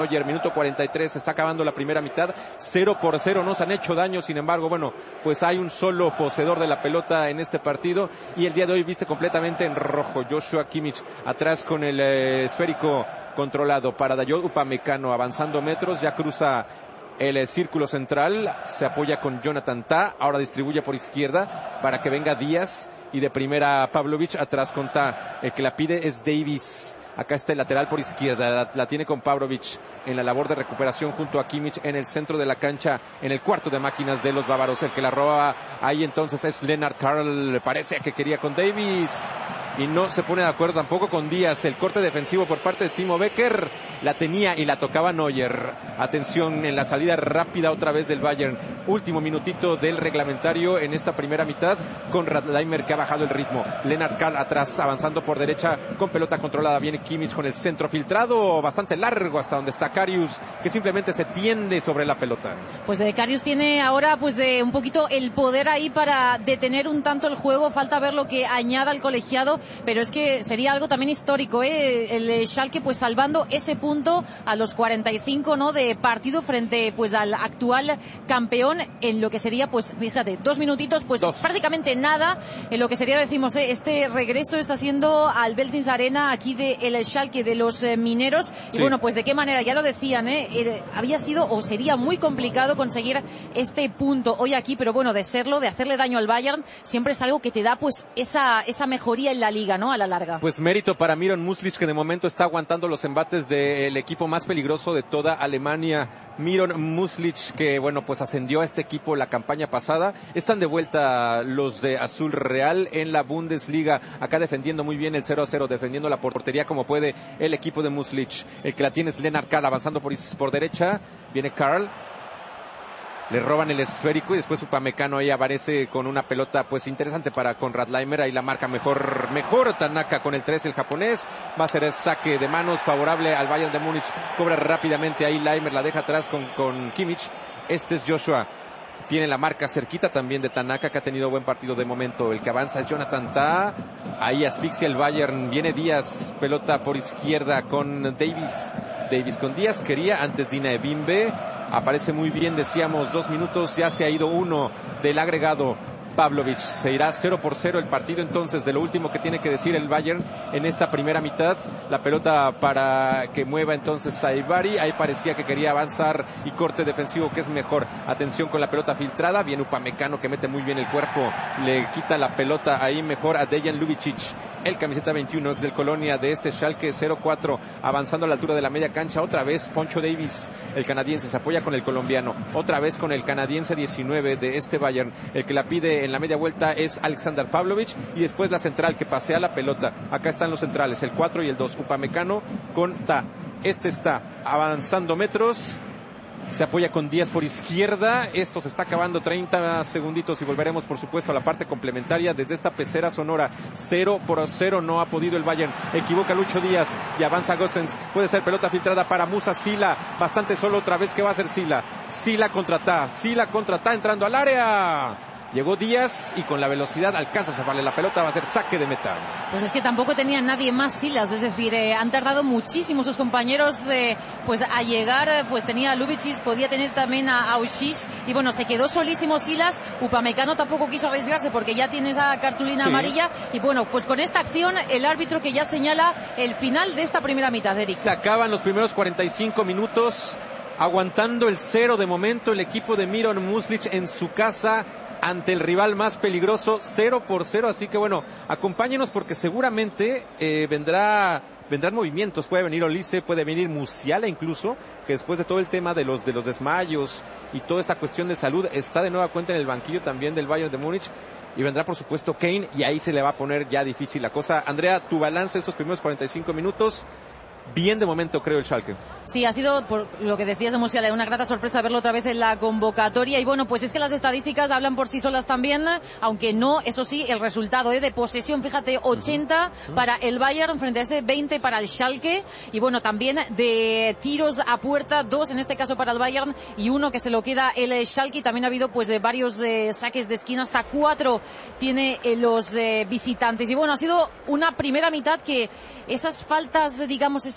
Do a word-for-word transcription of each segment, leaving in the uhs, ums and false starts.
Neuer, minuto cuarenta y tres, se está acabando la primera mitad, cero por cero, no se han hecho daño, sin embargo, bueno, pues hay un solo poseedor de la pelota en este partido, y el día de hoy viste completamente en rojo. Joshua Kimmich atrás con el eh, esférico controlado para Dayot Upamecano, avanzando metros, ya cruza el eh, círculo central, se apoya con Jonathan Tah, ahora distribuye por izquierda para que venga Díaz, y de primera Pavlovic, atrás con Tah, el que la pide es Davis. Acá está el lateral por izquierda, la, la tiene con Pavlovic en la labor de recuperación junto a Kimmich en el centro de la cancha, en el cuarto de máquinas de los bávaros. El que la roba ahí entonces es Lennart Karl, parece que quería con Davis y no se pone de acuerdo tampoco con Díaz. El corte defensivo por parte de Timo Becker, la tenía y la tocaba Neuer. Atención en la salida rápida otra vez del Bayern. Último minutito del reglamentario en esta primera mitad, con Radleimer que ha bajado el ritmo. Lennart Karl atrás, avanzando por derecha con pelota controlada. Viene Kimmich con el centro filtrado, bastante largo hasta donde está Karius, que simplemente se tiende sobre la pelota. Pues eh, Karius tiene ahora pues eh, un poquito el poder ahí para detener un tanto el juego. Falta ver lo que añada el colegiado, pero es que sería algo también histórico, ¿eh? El Schalke pues salvando ese punto a los cuarenta y cinco, ¿no?, de partido frente pues al actual campeón, en lo que sería pues fíjate, dos minutitos, pues dos. Prácticamente nada, en lo que sería, decimos, ¿eh? Este regreso está siendo al Veltins Arena aquí de el Schalke de los eh, mineros, y sí. Bueno, pues de qué manera, ya lo decían, ¿eh? Eh, había sido o sería muy complicado conseguir este punto hoy aquí, pero bueno, de serlo, de hacerle daño al Bayern, siempre es algo que te da pues esa, esa mejoría en la liga, ¿no?, a la larga. Pues mérito para Miron Muslic, que de momento está aguantando los embates del equipo más peligroso de toda Alemania. Miron Muslic, que bueno, pues ascendió a este equipo la campaña pasada. Están de vuelta los de Azul Real en la Bundesliga, acá defendiendo muy bien el cero a cero, defendiendo la portería como puede el equipo de Muslic. El que la tiene es Lennart Karl, avanzando por, por derecha, viene Karl, le roban el esférico y después Upamecano ahí aparece con una pelota pues interesante para Konrad Laimer. Ahí la marca mejor, mejor Tanaka con el tres, el japonés. Va a ser el saque de manos favorable al Bayern de Múnich. Cobra rápidamente ahí Laimer, la deja atrás con, con Kimmich. Este es Joshua. Tiene la marca cerquita también de Tanaka, que ha tenido buen partido de momento. El que avanza es Jonathan Tah. Ahí asfixia el Bayern. Viene Díaz, pelota por izquierda con Davis. Davis con Díaz. Quería antes Dina Ebimbe. Aparece muy bien, decíamos, dos minutos. Ya se ha ido uno del agregado. Pavlovic, se irá cero por cero el partido entonces, de lo último que tiene que decir el Bayern en esta primera mitad. La pelota para que mueva entonces Saibari, ahí parecía que quería avanzar y corte defensivo, que es mejor. Atención con la pelota filtrada, viene Upamecano que mete muy bien el cuerpo, le quita la pelota ahí mejor a Dejan Ljubicic, el camiseta veintiuno, ex del Colonia de este Schalke cero cuatro, avanzando a la altura de la media cancha. Otra vez Poncho Davis, el canadiense, se apoya con el colombiano, otra vez con el canadiense diecinueve de este Bayern. El que la pide en la media vuelta es Alexander Pavlovic, y después la central que pasea la pelota. Acá están los centrales, el cuatro y el dos, Upamecano con Tah. Este está avanzando metros, se apoya con Díaz por izquierda. Esto se está acabando, treinta segunditos y volveremos por supuesto a la parte complementaria desde esta pecera sonora. Cero por cero, no ha podido el Bayern. Equivoca Lucho Díaz y avanza Gosens. Puede ser pelota filtrada para Musa Sila, bastante solo otra vez. ¿Qué va a hacer Sila? Sila contra Tah, Sila contra Tah entrando al área. Llegó Díaz y con la velocidad alcanza a zafarle la pelota, va a ser saque de meta. Pues es que tampoco tenía nadie más Silas, es decir, eh, han tardado muchísimo sus compañeros eh, pues a llegar. Pues tenía a Ljubicic, podía tener también a Aušić, y bueno, se quedó solísimo Silas. Upamecano tampoco quiso arriesgarse porque ya tiene esa cartulina sí. amarilla, y bueno, pues con esta acción el árbitro que ya señala el final de esta primera mitad, Eric. Se acaban los primeros cuarenta y cinco minutos, aguantando el cero de momento el equipo de Miron Muslic en su casa ante el rival más peligroso, cero por cero, así que bueno, acompáñenos porque seguramente eh, vendrá vendrán movimientos. Puede venir Olise, puede venir Musiala incluso, que después de todo el tema de los de los desmayos y toda esta cuestión de salud, está de nueva cuenta en el banquillo también del Bayern de Múnich, y vendrá por supuesto Kane, y ahí se le va a poner ya difícil la cosa. Andrea, tu balance de estos primeros cuarenta y cinco minutos. Bien de momento, creo, el Schalke. Sí, ha sido, por lo que decías de Musiala, una grata sorpresa verlo otra vez en la convocatoria. Y bueno, pues es que las estadísticas hablan por sí solas también, aunque no, eso sí, el resultado ¿eh? de posesión, fíjate, ochenta uh-huh. para el Bayern frente a este veinte para el Schalke. Y bueno, también de tiros a puerta, dos en este caso para el Bayern y uno que se lo queda el Schalke. Y también ha habido pues varios eh, saques de esquina, hasta cuatro tiene eh, los eh, visitantes. Y bueno, ha sido una primera mitad que esas faltas, digamos, ese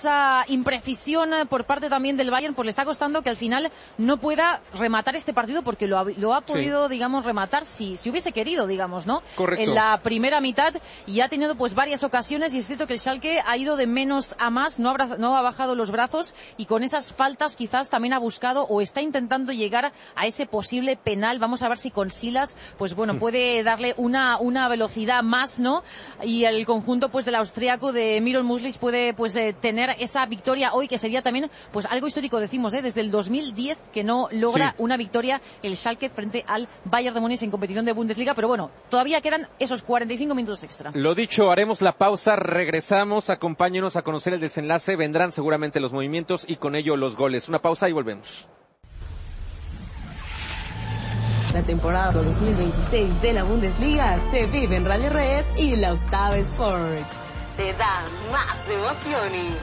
esa imprecisión por parte también del Bayern, pues le está costando que al final no pueda rematar este partido, porque lo ha, lo ha podido, sí. digamos, rematar si, si hubiese querido, digamos, ¿no? Correcto. En la primera mitad, y ha tenido pues varias ocasiones, y es cierto que el Schalke ha ido de menos a más, no ha, no ha bajado los brazos, y con esas faltas quizás también ha buscado o está intentando llegar a ese posible penal. Vamos a ver si con Silas, pues bueno, puede darle una, una velocidad más, ¿no? Y el conjunto pues del austríaco de Miron Muslic puede pues eh, tener esa victoria hoy, que sería también pues algo histórico, decimos, ¿eh? Desde el dos mil diez que no logra sí. una victoria el Schalke frente al Bayern de Múnich en competición de Bundesliga, pero bueno, todavía quedan esos cuarenta y cinco minutos extra. Lo dicho, haremos la pausa, regresamos, acompáñenos a conocer el desenlace, vendrán seguramente los movimientos y con ello los goles. Una pausa y volvemos. La temporada dos mil veintiséis de la Bundesliga se vive en Radio Red y la Octava Sports. Te da más emociones.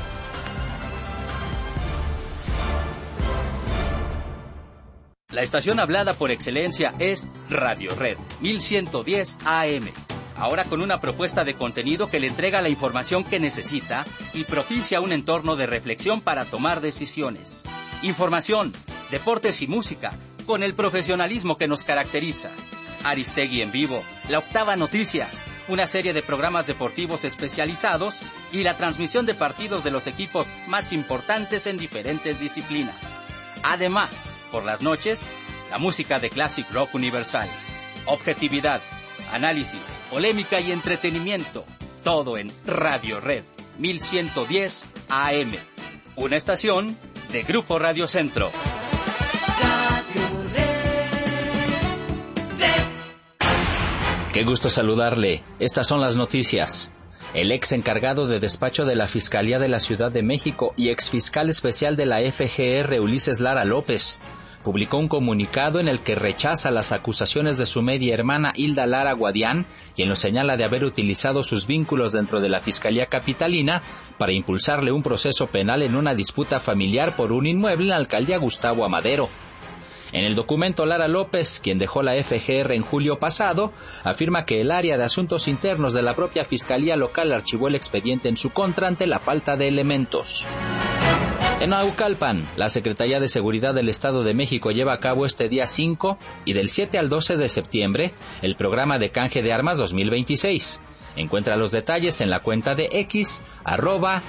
La estación hablada por excelencia es Radio Red mil ciento diez A M. Ahora con una propuesta de contenido que le entrega la información que necesita y propicia un entorno de reflexión para tomar decisiones. Información, deportes y música, con el profesionalismo que nos caracteriza. Aristegui en vivo, La Octava Noticias, una serie de programas deportivos especializados y la transmisión de partidos de los equipos más importantes en diferentes disciplinas. Además, por las noches, la música de Classic Rock Universal. Objetividad, análisis, polémica y entretenimiento. Todo en Radio Red mil ciento diez A M. Una estación de Grupo Radio Centro. Radio Red. Red. Qué gusto saludarle. Estas son las noticias. El ex encargado de despacho de la Fiscalía de la Ciudad de México y ex fiscal especial de la F G R, Ulises Lara López, publicó un comunicado en el que rechaza las acusaciones de su media hermana Hilda Lara Guadián, quien lo señala de haber utilizado sus vínculos dentro de la Fiscalía Capitalina para impulsarle un proceso penal en una disputa familiar por un inmueble en la alcaldía Gustavo Amadero. En el documento, Lara López, quien dejó la F G R en julio pasado, afirma que el área de asuntos internos de la propia Fiscalía Local archivó el expediente en su contra ante la falta de elementos. En Naucalpan, la Secretaría de Seguridad del Estado de México lleva a cabo este día cinco y del siete al doce de septiembre el programa de canje de armas dos mil veintiséis. Encuentra los detalles en la cuenta de X, arroba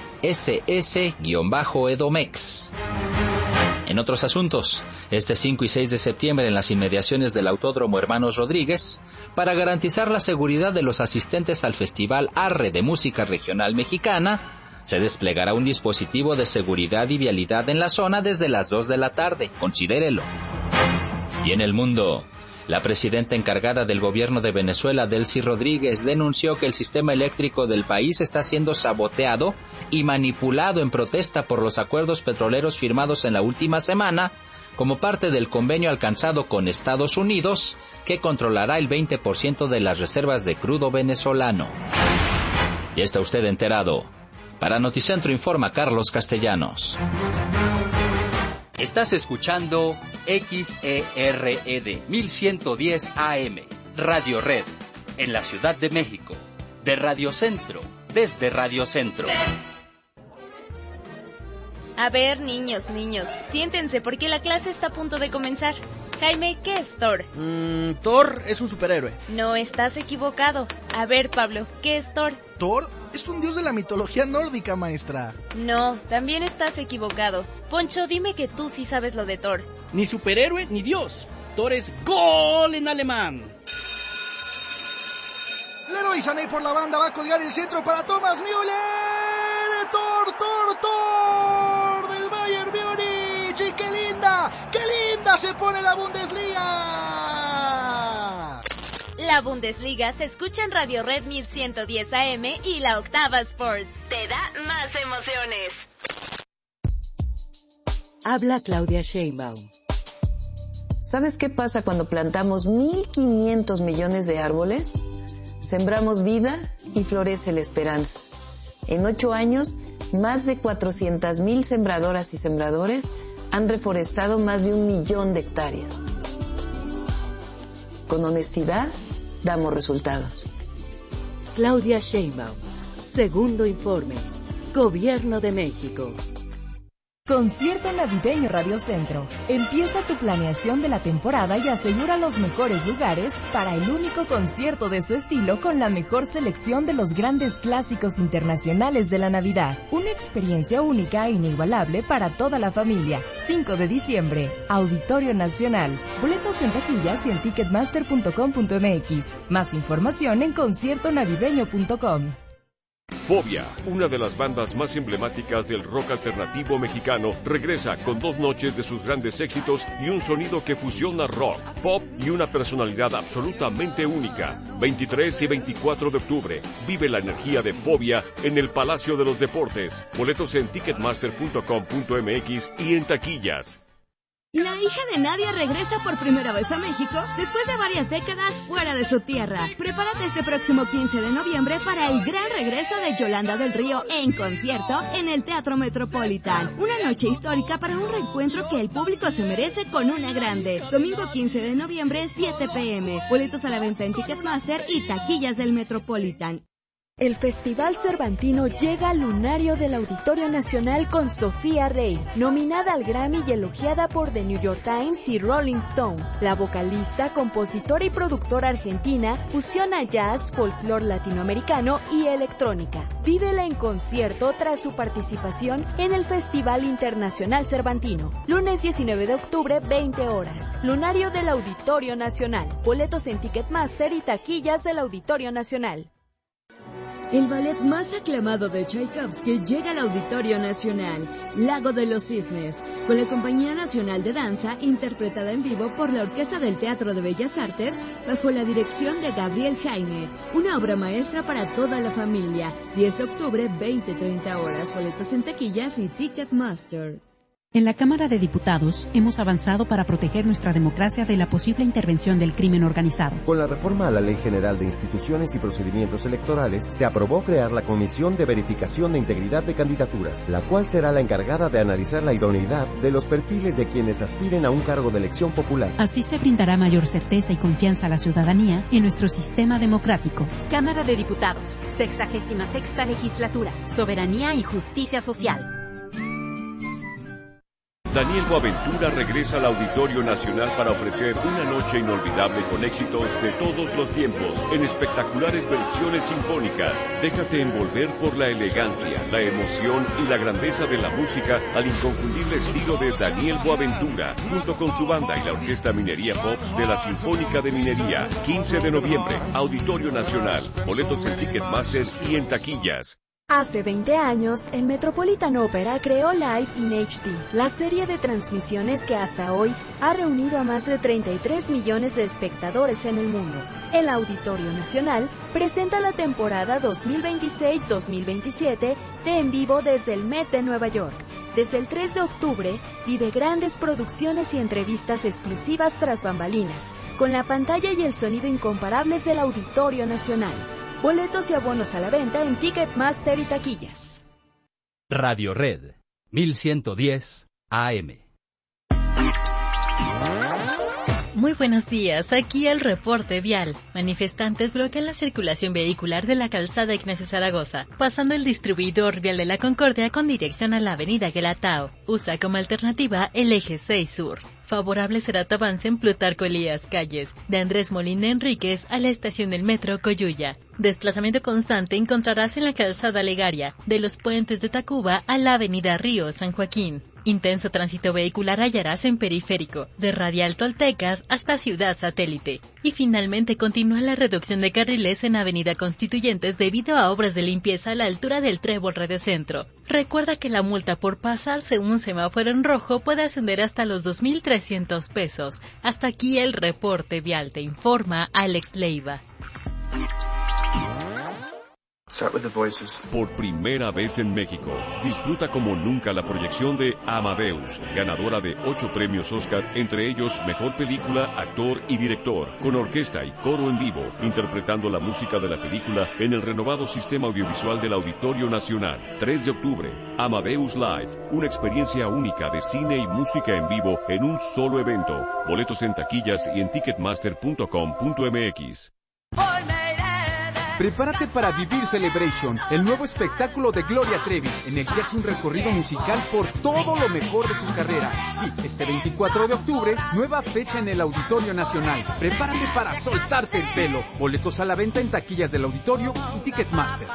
ss-edomex. En otros asuntos, este cinco y seis de septiembre en las inmediaciones del Autódromo Hermanos Rodríguez, para garantizar la seguridad de los asistentes al Festival Arre de Música Regional Mexicana, se desplegará un dispositivo de seguridad y vialidad en la zona desde las dos de la tarde, considérelo. Y en el mundo, la presidenta encargada del gobierno de Venezuela, Delcy Rodríguez, denunció que el sistema eléctrico del país está siendo saboteado y manipulado en protesta por los acuerdos petroleros firmados en la última semana, como parte del convenio alcanzado con Estados Unidos, que controlará el veinte por ciento de las reservas de crudo venezolano. Ya está usted enterado. Para Noticentro informa Carlos Castellanos. Estás escuchando X E R E D mil ciento diez A M, Radio Red, en la Ciudad de México, de Radio Centro, desde Radio Centro. A ver, niños, niños, siéntense porque la clase está a punto de comenzar. Jaime, ¿qué es Thor? Mm, Thor es un superhéroe. No, estás equivocado. A ver, Pablo, ¿qué es Thor? Thor es un dios de la mitología nórdica, maestra. No, también estás equivocado. Poncho, dime que tú sí sabes lo de Thor. Ni superhéroe ni dios. Thor es gol en alemán. Leroy Sané por la banda va a colgar el centro para Thomas Müller. Thor, Thor, Thor del Bayern Múnich. Y qué linda, qué linda se pone la Bundesliga. La Bundesliga se escucha en Radio Red mil ciento diez A M y la Octava Sports. Te da más emociones. Habla Claudia Sheinbaum. ¿Sabes qué pasa cuando plantamos mil quinientos millones de árboles? Sembramos vida y florece la esperanza. En ocho años, más de cuatrocientas mil sembradoras y sembradores han reforestado más de un millón de hectáreas. Con honestidad, damos resultados. Claudia Sheinbaum, segundo informe. Gobierno de México. Concierto Navideño Radio Centro. Empieza tu planeación de la temporada y asegura los mejores lugares para el único concierto de su estilo con la mejor selección de los grandes clásicos internacionales de la Navidad. Una experiencia única e inigualable para toda la familia. cinco de diciembre, Auditorio Nacional. Boletos en taquillas y en ticketmaster punto com punto m x. Más información en concierto navideño punto com. Fobia, una de las bandas más emblemáticas del rock alternativo mexicano, regresa con dos noches de sus grandes éxitos y un sonido que fusiona rock, pop y una personalidad absolutamente única. veintitrés y veinticuatro de octubre, vive la energía de Fobia en el Palacio de los Deportes. Boletos en ticketmaster punto com punto m x y en taquillas. La hija de Nadia regresa por primera vez a México después de varias décadas fuera de su tierra. Prepárate este próximo quince de noviembre para el gran regreso de Yolanda del Río en concierto en el Teatro Metropolitan. Una noche histórica para un reencuentro que el público se merece con una grande. Domingo quince de noviembre, siete p m Boletos a la venta en Ticketmaster y taquillas del Metropolitan. El Festival Cervantino llega al lunario del Auditorio Nacional con Sofía Rey, nominada al Grammy y elogiada por The New York Times y Rolling Stone. La vocalista, compositora y productora argentina fusiona jazz, folclore latinoamericano y electrónica. Vívela en concierto tras su participación en el Festival Internacional Cervantino. Lunes diecinueve de octubre, veinte horas. Lunario del Auditorio Nacional. Boletos en Ticketmaster y taquillas del Auditorio Nacional. El ballet más aclamado de Tchaikovsky llega al Auditorio Nacional, Lago de los Cisnes, con la Compañía Nacional de Danza, interpretada en vivo por la Orquesta del Teatro de Bellas Artes, bajo la dirección de Gabriel Jaime. Una obra maestra para toda la familia. diez de octubre, veinte treinta horas. Boletos en taquillas y Ticketmaster. En la Cámara de Diputados hemos avanzado para proteger nuestra democracia de la posible intervención del crimen organizado. Con la reforma a la Ley General de Instituciones y Procedimientos Electorales, se aprobó crear la Comisión de Verificación de Integridad de Candidaturas, la cual será la encargada de analizar la idoneidad de los perfiles de quienes aspiren a un cargo de elección popular. Así se brindará mayor certeza y confianza a la ciudadanía en nuestro sistema democrático. Cámara de Diputados, sexagésima sexta legislatura, Soberanía y Justicia Social. Daniel Boaventura regresa al Auditorio Nacional para ofrecer una noche inolvidable con éxitos de todos los tiempos, en espectaculares versiones sinfónicas. Déjate envolver por la elegancia, la emoción y la grandeza de la música al inconfundible estilo de Daniel Boaventura, junto con su banda y la Orquesta Minería Pops de la Sinfónica de Minería. quince de noviembre, Auditorio Nacional. Boletos en Ticketmaster y en taquillas. Hace veinte años, el Metropolitan Opera creó Live in H D, la serie de transmisiones que hasta hoy ha reunido a más de treinta y tres millones de espectadores en el mundo. El Auditorio Nacional presenta la temporada dos mil veintiséis dos mil veintisiete de En Vivo desde el Met de Nueva York. Desde el tres de octubre, vive grandes producciones y entrevistas exclusivas tras bambalinas, con la pantalla y el sonido incomparables del Auditorio Nacional. Boletos y abonos a la venta en Ticketmaster y taquillas. Radio Red, mil ciento diez A M. Muy buenos días, aquí el reporte vial. Manifestantes bloquean la circulación vehicular de la calzada Ignacio Zaragoza, pasando el distribuidor vial de la Concordia con dirección a la avenida Guelatao. Usa como alternativa el eje seis Sur. Favorable será tu avance en Plutarco Elías Calles, de Andrés Molina Enríquez a la estación del metro Coyuya. Desplazamiento constante encontrarás en la calzada Legaria, de los puentes de Tacuba a la avenida Río San Joaquín. Intenso tránsito vehicular hallarás en Periférico, de Radial Toltecas hasta Ciudad Satélite. Y finalmente continúa la reducción de carriles en Avenida Constituyentes debido a obras de limpieza a la altura del Trébol Radiocentro. Recuerda que la multa por pasarse un semáforo en rojo puede ascender hasta los dos mil trescientos pesos. Hasta aquí el reporte vial, te informa Alex Leiva. Por primera vez en México, disfruta como nunca la proyección de Amadeus, ganadora de ocho premios Oscar, entre ellos Mejor Película, Actor y Director, con orquesta y coro en vivo, interpretando la música de la película en el renovado sistema audiovisual del Auditorio Nacional. tres de octubre, Amadeus Live, una experiencia única de cine y música en vivo en un solo evento. Boletos en taquillas y en ticketmaster punto com punto m x. Prepárate para vivir Celebration, el nuevo espectáculo de Gloria Trevi, en el que hace un recorrido musical por todo lo mejor de su carrera. Sí, este veinticuatro de octubre, nueva fecha en el Auditorio Nacional. Prepárate para soltarte el pelo. Boletos a la venta en taquillas del auditorio y Ticketmaster.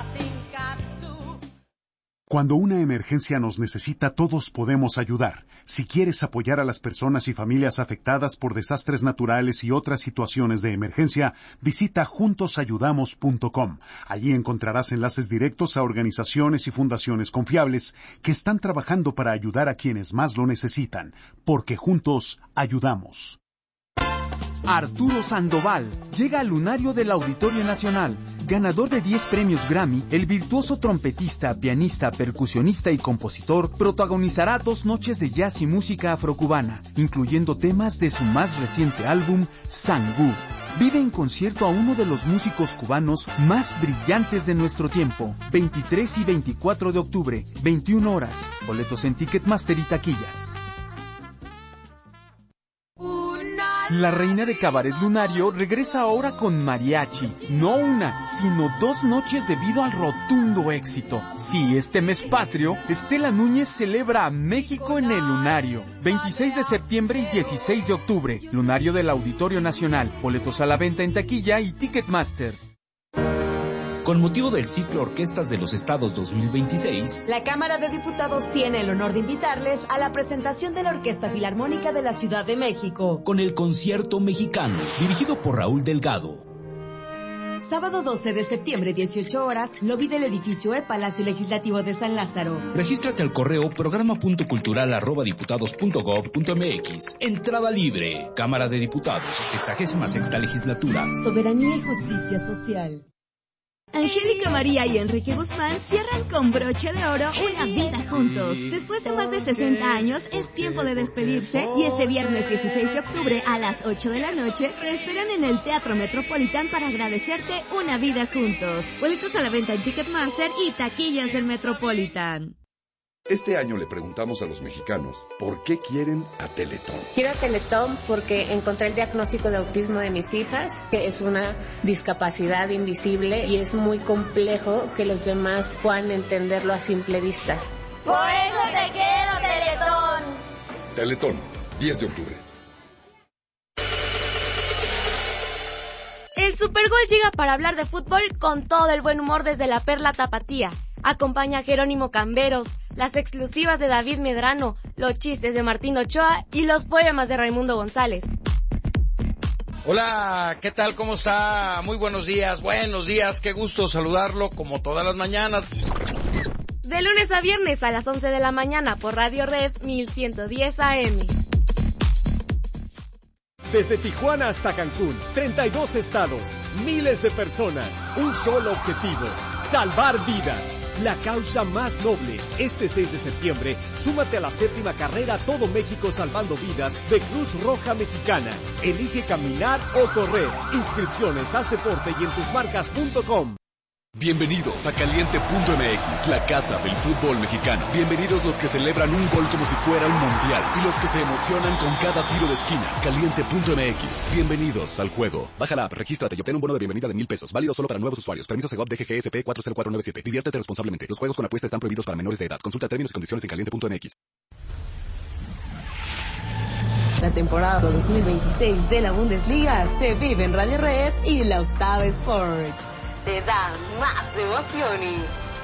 Cuando una emergencia nos necesita, todos podemos ayudar. Si quieres apoyar a las personas y familias afectadas por desastres naturales y otras situaciones de emergencia, visita juntos ayudamos punto com. Allí encontrarás enlaces directos a organizaciones y fundaciones confiables que están trabajando para ayudar a quienes más lo necesitan, porque juntos ayudamos. Arturo Sandoval llega al lunario del Auditorio Nacional. Ganador de diez premios Grammy, el virtuoso trompetista, pianista, percusionista y compositor protagonizará dos noches de jazz y música afrocubana, incluyendo temas de su más reciente álbum, Sangú. Vive en concierto a uno de los músicos cubanos más brillantes de nuestro tiempo. veintitrés y veinticuatro de octubre, veintiuna horas. Boletos en Ticketmaster y taquillas. La reina de Cabaret Lunario regresa ahora con mariachi. No una, sino dos noches debido al rotundo éxito. Sí, este mes patrio, Estela Núñez celebra a México en el Lunario. veintiséis de septiembre y dieciséis de octubre. Lunario del Auditorio Nacional. Boletos a la venta en taquilla y Ticketmaster. Con motivo del ciclo Orquestas de los Estados dos mil veintiséis, la Cámara de Diputados tiene el honor de invitarles a la presentación de la Orquesta Filarmónica de la Ciudad de México, con el Concierto Mexicano, dirigido por Raúl Delgado. Sábado doce de septiembre, dieciocho horas, lobby del edificio E Palacio Legislativo de San Lázaro. Regístrate al correo programa punto cultural arroba diputados punto gob punto mx. Entrada libre. Cámara de Diputados, sexagésima sexta legislatura. Soberanía y justicia social. Angélica María y Enrique Guzmán cierran con broche de oro una vida juntos. Después de más de sesenta años, es tiempo de despedirse y este viernes dieciséis de octubre a las ocho de la noche te esperan en el Teatro Metropolitan para agradecerte una vida juntos. Boletos a la venta en Ticketmaster y taquillas del Metropolitan. Este año le preguntamos a los mexicanos por qué quieren a Teletón. Quiero a Teletón porque encontré el diagnóstico de autismo de mis hijas, que es una discapacidad invisible y es muy complejo que los demás puedan entenderlo a simple vista. Por eso te quiero, Teletón. Teletón, diez de octubre. El Supergol llega para hablar de fútbol con todo el buen humor desde la Perla Tapatía. Acompaña a Jerónimo Camberos, las exclusivas de David Medrano, los chistes de Martín Ochoa y los poemas de Raimundo González. Hola, ¿qué tal? ¿Cómo está? Muy buenos días, buenos días, qué gusto saludarlo como todas las mañanas. De lunes a viernes a las once de la mañana por Radio Red mil ciento diez A M. Desde Tijuana hasta Cancún, treinta y dos estados, miles de personas, un solo objetivo, salvar vidas. La causa más noble. Este seis de septiembre, súmate a la séptima carrera Todo México Salvando Vidas de Cruz Roja Mexicana. Elige caminar o correr. Inscripciones, haz deporte y en tus marcas punto com. Bienvenidos a Caliente punto m x, la casa del fútbol mexicano. Bienvenidos los que celebran un gol como si fuera un mundial y los que se emocionan con cada tiro de esquina. Caliente punto m x, bienvenidos al juego. Baja la app, regístrate y obtén un bono de bienvenida de mil pesos, válido solo para nuevos usuarios. Permiso Segov D G G S P cuatro cero cuatro nueve siete. Diviértete responsablemente. Los juegos con apuesta están prohibidos para menores de edad. Consulta términos y condiciones en caliente punto m x. La temporada dos mil veintiséis de la Bundesliga se vive en Radio Red y la Octava Sports. Te da más emociones.